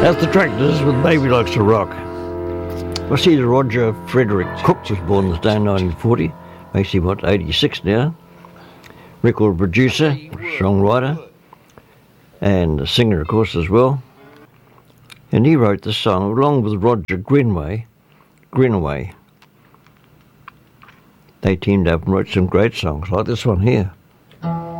That's the Tractors with Baby Likes to Rock. I see that Roger Frederick Cook was born this day in 1940. Makes him, 86 now. Record producer, songwriter, and a singer, of course, as well. And he wrote the song along with Roger Greenaway. They teamed up and wrote some great songs like this one here.